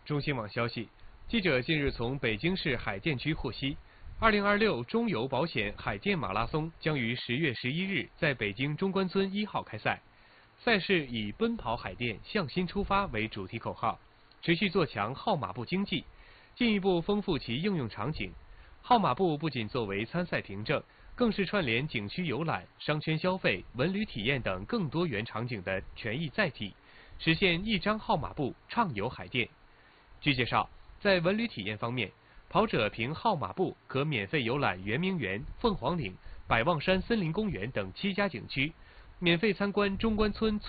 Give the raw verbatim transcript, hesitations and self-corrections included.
中新网消息，记者近日从北京市海淀区获悉，二零二六中邮保险海淀马拉松将于十月十一日在北京中关村一号开赛。赛事以“奔跑海淀，向心出发”为主题口号，持续做强号码布经济，进一步丰富其应用场景。号码布不仅作为参赛凭证，更是串联景区游览、商圈消费、文旅体验等更多元场景的权益载体，实现一张号码布畅游海淀。据介绍，在文旅体验方面，跑者凭号码布可免费游览圆明园、凤凰岭、百望山森林公园等七家景区，免费参观中关村